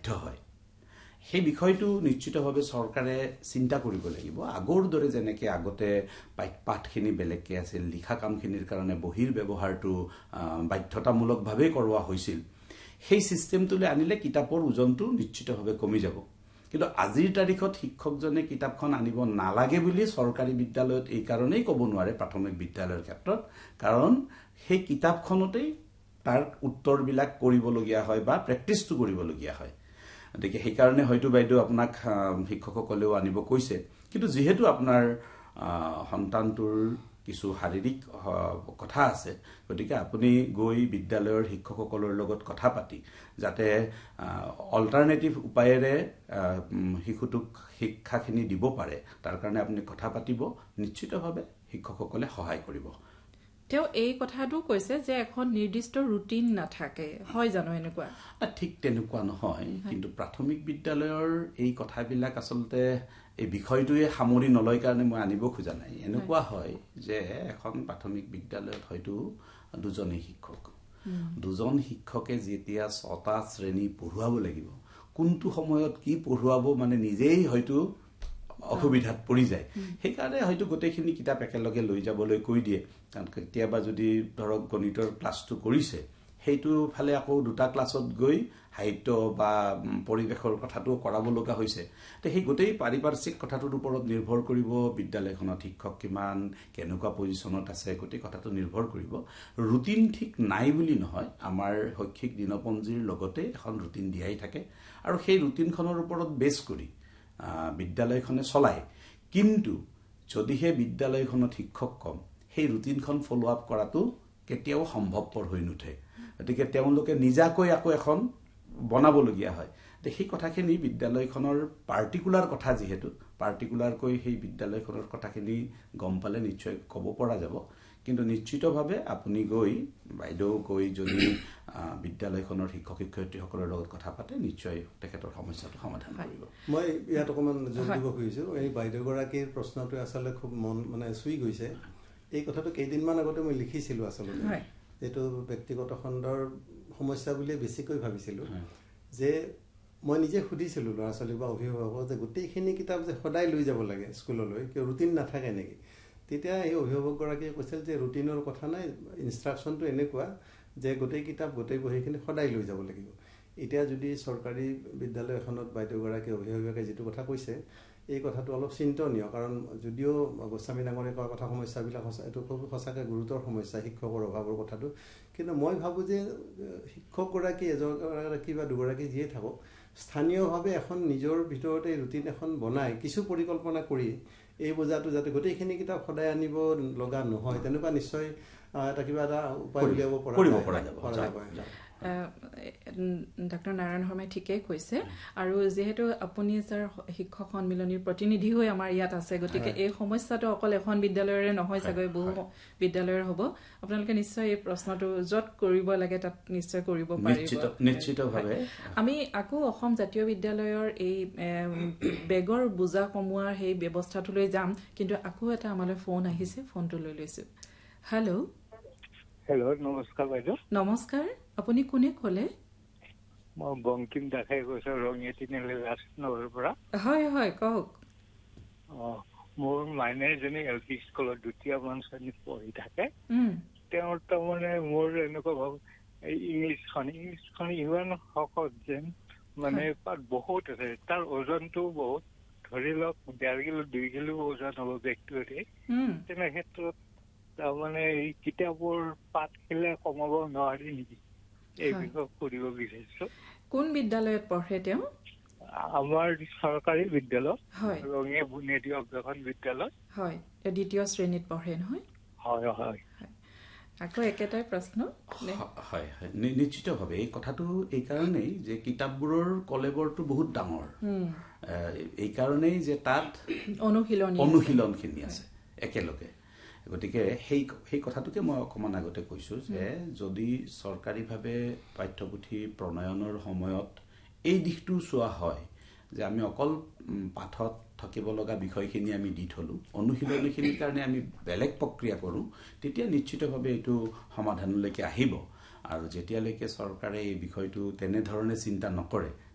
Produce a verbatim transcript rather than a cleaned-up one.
হয় সেই বিষয়টো নিশ্চিতভাৱে চৰকাৰে চিন্তা কৰিব লাগিব আগৰ দৰে যেনেকৈ আগতে পাঠখিনি বেলেগকৈ আছিল লিখা কামখিনিৰ কাৰণে বহিৰ ব্যৱহাৰটো বাধ্যতামূলকভাৱে কৰোৱা হৈছিল সেই সিস্টেমটোলৈ আনিলে কিতাপৰ ওজনটো নিশ্চিতভাৱে কমি যাব কিন্তু আজিৰ তাৰিখত শিক্ষকজনে কিতাপখন আনিব নালাগে বুলি চৰকাৰী বিদ্যালয়ত এই কাৰণেই ক'ব নোৱাৰে প্ৰাথমিক বিদ্যালয়ৰ ক্ষেত্ৰত কাৰণ সেই কিতাপখনতেই তাৰ উত্তৰবিলাক কৰিবলগীয়া হয় বা প্ৰেক্টিছটো কৰিবলগীয়া হয় গতিকে সেই কাৰণে হয়তো বাইদেউ আপোনাক শিক্ষকসকলেও আনিব কৈছে কিন্তু যেহেতু আপোনাৰ সন্তানটোৰ কিছু শাৰীৰিক কথা আছে গতিকে আপুনি গৈ বিদ্যালয়ৰ শিক্ষকসকলৰ লগত কথা পাতি যাতে অল্টাৰনেটিভ উপায়েৰে শিশুটোক শিক্ষাখিনি দিব পাৰে তাৰ কাৰণে আপুনি কথা পাতিব নিশ্চিতভাৱে শিক্ষকসকলে সহায় কৰিব তেও এই কথাটো কৈছে যে এখন নিৰ্দিষ্ট ৰুটিন নাথাকে হয় জানো এনেকুৱা ঠিক তেনেকুৱা নহয় কিন্তু প্ৰাথমিক বিদ্যালয়ৰ এই কথাবিলাক আচলতে এই বিষয়টোৱে সামৰি নলয় কাৰণে মই আনিব খোজা নাই এনেকুৱা হয় যে এখন প্ৰাথমিক বিদ্যালয়ত হয়তো দুজনেই শিক্ষক দুজন শিক্ষকে যেতিয়া ছটা শ্ৰেণী পঢ়ুৱাব লাগিব কোনটো সময়ত কি পঢ়ুৱাব মানে নিজেই হয়তো অসুবিধাত পৰি যায় সেইকাৰণে হয়তো গোটেইখিনি কিতাপ একেলগে লৈ যাবলৈ কৈ দিয়ে কাৰণ কেতিয়াবা যদি ধৰক গণিতৰ ক্লাছটো কৰিছে সেইটো ফালে আকৌ দুটা ক্লাছত গৈ সাহিত্য বা পৰিৱেশৰ কথাটো কৰাব লগা হৈছে তো সেই গোটেই পাৰিপাৰ্শ্বিক কথাটোৰ ওপৰত নিৰ্ভৰ কৰিব বিদ্যালয়খনত শিক্ষক কিমান কেনেকুৱা পজিশ্যনত আছে গোটেই কথাটো নিৰ্ভৰ কৰিব ৰুটিন ঠিক নাই বুলি নহয় আমাৰ শৈক্ষিক দিনপঞ্জীৰ লগতে এখন ৰুটিন দিয়াই থাকে আৰু সেই ৰুটিনখনৰ ওপৰত বেছ কৰি বিদ্যালয়খনে চলায় কিন্তু যদিহে বিদ্যালয়খনত শিক্ষক কম সেই ৰুটিনখন ফলো আপ কৰাটো কেতিয়াও সম্ভৱপৰ হৈ নুঠে গতিকে তেওঁলোকে নিজাকৈ আকৌ এখন বনাবলগীয়া হয় সেই কথাখিনি বিদ্যালয়খনৰ পাৰ্টিকুলাৰ কথা যিহেতু পাৰ্টিকুলাৰকৈ সেই বিদ্যালয়খনৰ কথাখিনি গম পালে নিশ্চয় ক'ব পৰা যাব কিন্তু নিশ্চিতভাৱে আপুনি গৈ বাইদেউ গৈ যদি বিদ্যালয়খনৰ শিক্ষক শিক্ষয়িত্ৰীসকলৰ লগত কথা পাতে নিশ্চয় তেখেতৰ সমস্যাটো সমাধান কৰিব মই ইয়াত অকণমান জোৰ দিব খুজিছোঁ এই বাইদেউগৰাকীৰ প্ৰশ্নটো আচলতে খুব মন মানে চুই গৈছে এই কথাটো কেইদিনমান আগতে মই লিখিছিলোঁ আচলতে এইটো ব্যক্তিগত খণ্ডৰ সমস্যা বুলিয়ে বেছিকৈ ভাবিছিলোঁ যে মই নিজে সুধিছিলোঁ ল'ৰা ছোৱালী বা অভিভাৱকক যে গোটেইখিনি কিতাপ যে সদায় লৈ যাব লাগে স্কুললৈ কিয় ৰুটিন নাথাকে নেকি তেতিয়া এই অভিভাৱকগৰাকীয়ে কৈছিল যে ৰুটিনৰ কথা নাই ইনষ্ট্ৰাকশ্যনটো এনেকুৱা যে গোটেই কিতাপ গোটেই বহীখিনি সদায় লৈ যাব লাগিব এতিয়া যদি চৰকাৰী বিদ্যালয় এখনত বাইদেউগৰাকী অভিভাৱকে যিটো কথা কৈছে এই কথাটো অলপ চিন্তনীয় কাৰণ যদিও গোস্বামী ডাঙৰে কোৱা কথা সমস্যাবিলাক এইটো খুব সঁচাকৈ গুৰুতৰ সমস্যা শিক্ষকৰ অভাৱৰ কথাটো কিন্তু মই ভাবোঁ যে শিক্ষকগৰাকী এজনগৰাকী বা দুগৰাকী যিয়ে থাকক স্থানীয়ভাৱে এখন নিজৰ ভিতৰতে ৰুটিন এখন বনাই কিছু পৰিকল্পনা কৰি এই বোজাটো যাতে গোটেইখিনি কিতাপ সদায় আনিব লগা নহয় তেনেকুৱা নিশ্চয় এটা কিবা এটা উপায় উলিয়াব পৰা ডাক্তৰ নাৰায়ণ শৰ্মাই ঠিকেই কৈছে আৰু যিহেতু আপুনি ছাৰ শিক্ষক সন্মিলনীৰ প্ৰতিনিধি হৈ আমাৰ ইয়াত আছে গতিকে এই সমস্যাটো অকল এখন বিদ্যালয়ৰে নহয় চাগৈ বহু বিদ্যালয়ৰ হ'ব আপোনালোকে নিশ্চয় এই প্ৰশ্নটো য'ত কৰিব লাগে তাত নিশ্চয় কৰিব পাৰিব নিশ্চিতভাৱে আমি আকৌ অসম জাতীয় বিদ্যালয়ৰ এই বেগৰ বোজা কমোৱাৰ সেই ব্যৱস্থাটোলৈ যাম কিন্তু আকৌ এটা আমালৈ ফোন আহিছে ফোনটো লৈ লৈছোঁ হেল্ল' হেল্ল' নমস্কাৰ বাইদেউ নমস্কাৰ আপুনি কোনে ক'লে মই বংকিম দাসে কৈছোঁ ৰঙিয়া তিনিআলি ৰাজনগৰৰ পৰা হয় হয় কওক অঁ মোৰ মাইনা এজনী এল পি স্কুলত দ্বিতীয় মান শ্ৰেণীত পঢ়ি থাকে তেওঁৰ তাৰমানে মোৰ এনেকুৱা ভাবোঁ এই ইংলিছখন ইংলিছখন ইমান সহজ যেন মানে তাত বহুত আছে তাৰ ওজনটো বহুত ধৰি লওক ডেৰ কিলো দুই কিলো ওজন হ'ব ব্যক্তিগতে তেনে ক্ষেত্ৰত তাৰমানে এই কিতাপৰ পাতখিলা কমাব নোৱাৰি নেকি এই বিষয়ে কৰিব বিচাৰিছো কোন বিদ্যালয়ত পঢ়ে তেওঁ আমাৰ চৰকাৰী বিদ্যালয় ৰঙিয়া বুনিয়াদী অগ্ৰগণ বিদ্যালয় হয় দ্বিতীয় শ্ৰেণীত পঢ়ে নহয় হয় হয় আকৌ একেটাই প্ৰশ্ন হয় হয় নিশ্চিতভাৱে এই কথাটো এই কাৰণেই যে কিতাপবোৰৰ কলেবৰটো বহুত ডাঙৰ এই কাৰণেই যে তাত অনুশীলন অনুশীলনখিনি আছে একেলগে গতিকে সেই সেই কথাটোকে মই অকণমান আগতে কৈছোঁ যে যদি চৰকাৰীভাৱে পাঠ্যপুথি প্ৰণয়নৰ সময়ত এই দিশটো চোৱা হয় যে আমি অকল পাঠত থাকিব লগা বিষয়খিনি আমি দি থলোঁ অনুশীলনীখিনিৰ কাৰণে আমি বেলেগ প্ৰক্ৰিয়া কৰোঁ তেতিয়া নিশ্চিতভাৱে এইটো সমাধানলৈকে আহিব আৰু যেতিয়ালৈকে চৰকাৰে এই বিষয়টো তেনেধৰণে চিন্তা নকৰে